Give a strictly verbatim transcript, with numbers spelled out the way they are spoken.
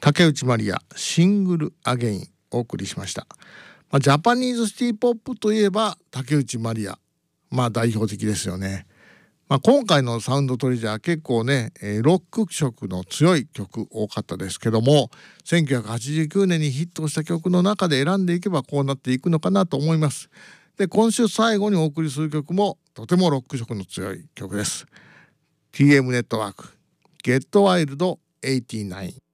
竹内まりやシングルアゲインお送りしました。まあ、ジャパニーズシティポップといえば竹内まりや、まあ代表的ですよね。まあ、今回のサウンドトレジャー結構ね、えーロック色の強い曲多かったですけども、せんきゅうひゃくはちじゅうきゅうねんにヒットした曲の中で選んでいけばこうなっていくのかなと思います。で、今週最後にお送りする曲もとてもロック色の強い曲です。 ティーエム ネットワーク Get Wild はちじゅうきゅう。